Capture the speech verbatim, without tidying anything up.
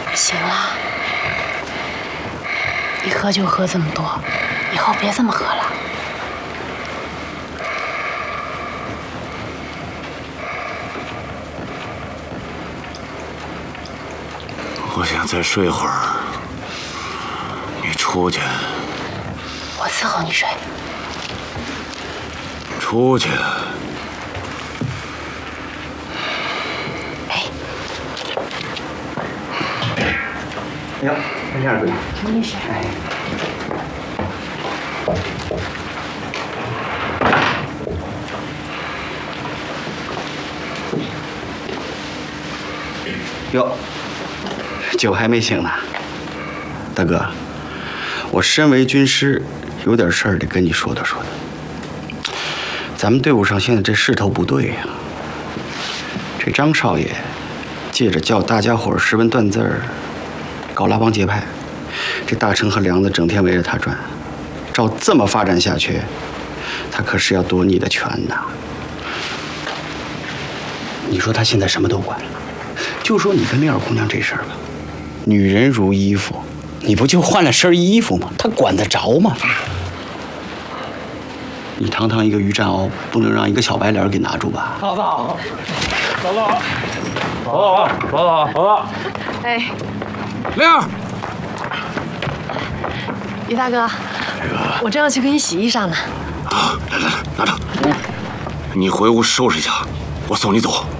行了，你喝酒喝这么多，以后别这么喝了。 我想再睡会儿，你出去。 我伺候你睡。 出去。 哎。 哎呀，这样对。 没事。 哎。哟，酒还没醒呢，大哥，我身为军师，有点事儿得跟你说道说道。咱们队伍上现在这势头不对呀、啊，这张少爷借着叫大家伙识文断字儿，搞拉帮结派，这大成和梁子整天围着他转，照这么发展下去，他可是要夺你的权呐。你说他现在什么都管。就说你跟丽儿姑娘这事儿吧，女人如衣服，你不就换了身衣服吗？她管得着吗？你堂堂一个于占鳌，不能让一个小白脸给拿住吧？ 老子好，老子好，老子好，老子好，老子。 哎， 丽儿， 于大哥，我正要去给你洗衣裳呢。 啊，来来来，拿着，你回屋收拾一下，我送你走。